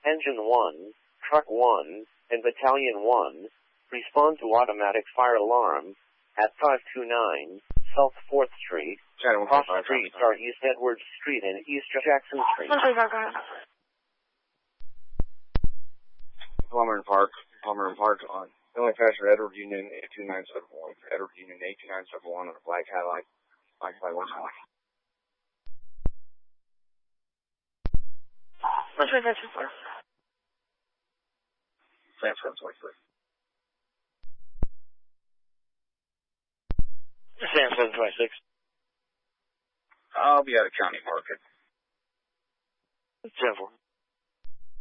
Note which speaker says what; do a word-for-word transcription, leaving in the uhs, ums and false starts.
Speaker 1: Engine one, Truck one, and Battalion one, respond to automatic fire alarm at five two nine South fourth Street. Cross streets are East Edwards Street and East Jackson Street.
Speaker 2: one twenty-five, go ahead.
Speaker 3: Plummer and Park, Plummer and Park on. The only passenger, Edward Union eight two nine seven one. Edward Union eight two nine seven one on a black Cadillac. Black Cadillac one Cadillac.
Speaker 2: one twenty-five, two four.
Speaker 3: San Fran twenty-three.
Speaker 4: San Fran twenty-six.
Speaker 3: I'll be out of County Market.
Speaker 4: ten four.